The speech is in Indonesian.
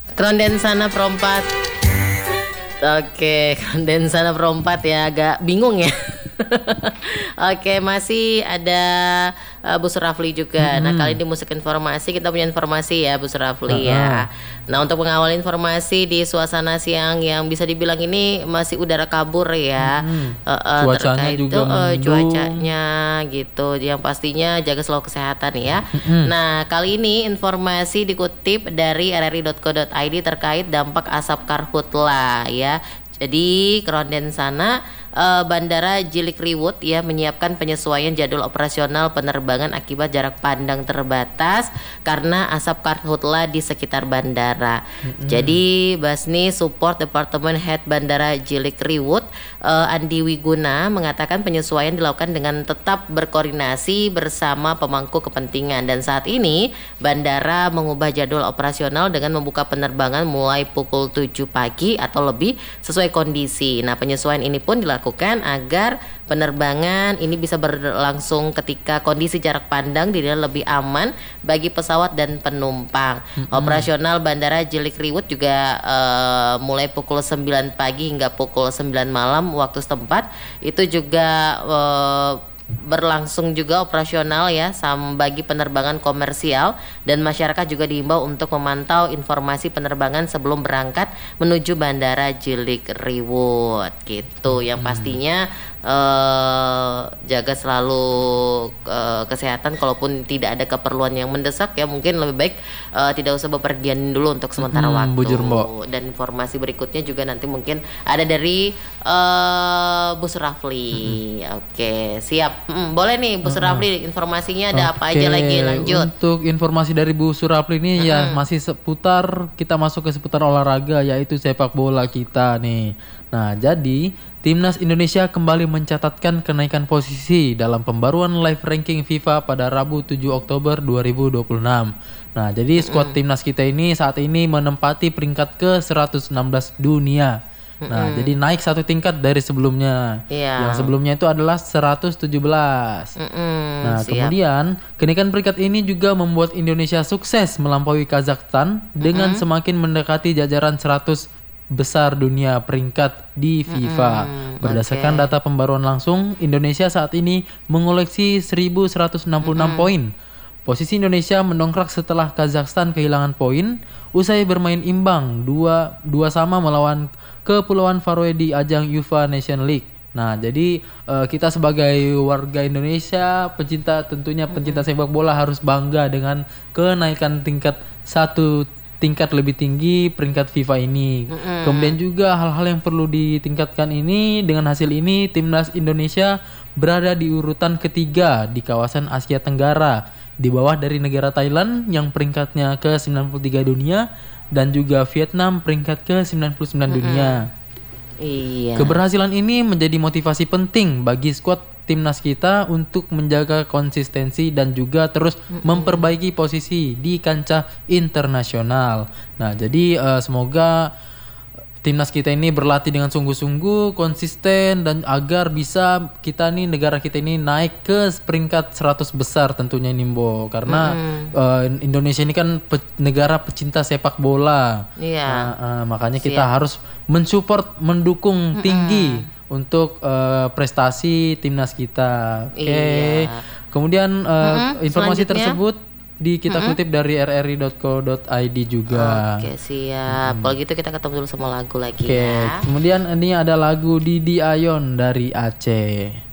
Krondensana Perompat. Oke, Krondensana Perompat ya, agak bingung ya. Oke, masih ada Bu Surafli juga. Nah, kali ini musik informasi, kita punya informasi ya Bu Surafli ya. Nah, untuk mengawal informasi di suasana siang yang bisa dibilang ini masih udara kabur ya. Cuacanya terkait juga mendung. cuacanya gitu. Yang pastinya jaga selalu kesehatan ya. Nah, kali ini informasi dikutip dari rri.co.id terkait dampak asap karhutla ya. Jadi Krondensana Bandara Jilikriwut ya menyiapkan penyesuaian jadwal operasional penerbangan akibat jarak pandang terbatas karena asap karhutla di sekitar bandara. Jadi Basni Support Department Head Bandara Jilikriwut Andi Wiguna mengatakan penyesuaian dilakukan dengan tetap berkoordinasi bersama pemangku kepentingan, dan saat ini bandara mengubah jadwal operasional dengan membuka penerbangan mulai pukul 7 pagi atau lebih sesuai kondisi. Nah, penyesuaian ini pun dilakukan agar penerbangan ini bisa berlangsung ketika kondisi jarak pandang dinilai lebih aman bagi pesawat dan penumpang. Operasional Bandara Jilikriwut juga mulai pukul 9 pagi hingga pukul 9 malam waktu setempat. Itu juga berlangsung juga operasional ya bagi penerbangan komersial, dan masyarakat juga diimbau untuk memantau informasi penerbangan sebelum berangkat menuju Bandara Jilikriwut gitu. Yang pastinya jaga selalu kesehatan, kalaupun tidak ada keperluan yang mendesak ya mungkin lebih baik tidak usah bepergian dulu untuk sementara waktu. Bujur, Mbok. Dan informasi berikutnya juga nanti mungkin ada dari Bu Surafli. Oke, siap. Boleh nih Bu Surafli, informasinya ada apa aja lagi, lanjut. Untuk informasi dari Bu Surafli ini ya masih seputar, kita masuk ke seputar olahraga yaitu sepak bola kita nih. Nah, jadi Timnas Indonesia kembali mencatatkan kenaikan posisi dalam pembaruan live ranking FIFA pada Rabu 7 Oktober 2026. Nah, jadi skuad Timnas kita ini saat ini menempati peringkat ke-116 dunia. Nah, jadi naik satu tingkat dari sebelumnya. Yang sebelumnya itu adalah 117. Nah, kemudian kenaikan peringkat ini juga membuat Indonesia sukses melampaui Kazakhstan dengan semakin mendekati jajaran 100 besar dunia peringkat di FIFA. Berdasarkan data pembaruan langsung, Indonesia saat ini mengoleksi 1166 poin. Posisi Indonesia mendongkrak setelah Kazakhstan kehilangan poin usai bermain imbang 2-2 sama melawan Kepulauan Faroe di ajang UEFA Nation League. Nah, jadi kita sebagai warga Indonesia, tentunya pencinta sepak bola harus bangga dengan kenaikan satu tingkat lebih tinggi peringkat FIFA ini. Kemudian juga hal-hal yang perlu ditingkatkan ini, dengan hasil ini Timnas Indonesia berada di urutan ketiga di kawasan Asia Tenggara, di bawah dari negara Thailand yang peringkatnya ke-93 dunia dan juga Vietnam peringkat ke-99 dunia. Keberhasilan ini menjadi motivasi penting bagi skuad timnas kita untuk menjaga konsistensi dan juga terus memperbaiki posisi di kancah internasional. Nah, jadi semoga timnas kita ini berlatih dengan sungguh-sungguh, konsisten, dan agar bisa negara kita ini naik ke peringkat 100 besar tentunya nih, Mbo. Karena Indonesia ini kan negara pecinta sepak bola. Makanya kita harus mensupport, mendukung tinggi untuk prestasi timnas kita. Oke. Kemudian informasi tersebut kita kutip dari rri.co.id juga. Oke, siap. Kalau gitu kita ketemu dulu sama lagu lagi ya. Kemudian ini ada lagu Didi Ayon dari Aceh.